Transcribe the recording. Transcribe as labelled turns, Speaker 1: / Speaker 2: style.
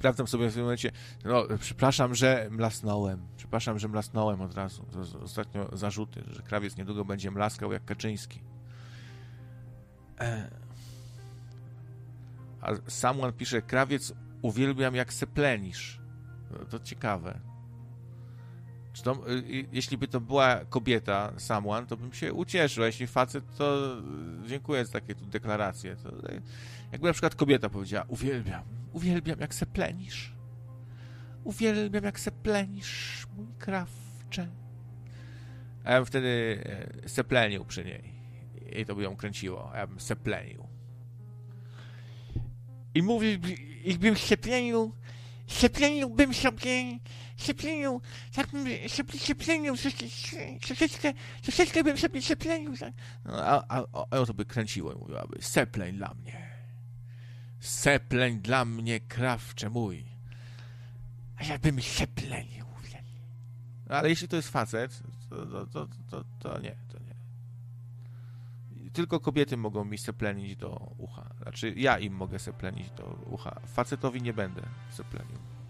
Speaker 1: sprawdzam sobie w tym momencie, no, przepraszam, że mlasnąłem od razu. To ostatnio zarzuty, że krawiec niedługo będzie mlaskał jak Kaczyński. A Samuel pisze, krawiec uwielbiam jak seplenisz. To ciekawe. Jeśli by to była kobieta, Samuel, to bym się ucieszył, a jeśli facet, to dziękuję za takie tu deklaracje. To, jakby na przykład kobieta powiedziała, uwielbiam jak seplenisz. Uwielbiam jak seplenisz, mój krawcze. A ja bym wtedy seplenił przy niej. I to by ją kręciło, a ja bym seplenił. I mówię, jakbym seplenił troszeczkę bym sobie seplenił. No, a to by kręciło i mówiłaby, sepleń dla mnie, krawcze mój. A ja bym seplenił. Ale jeśli to jest facet, to nie. Tylko kobiety mogą mi seplenić do ucha. Znaczy, ja im mogę seplenić do ucha. Facetowi nie będę seplenił.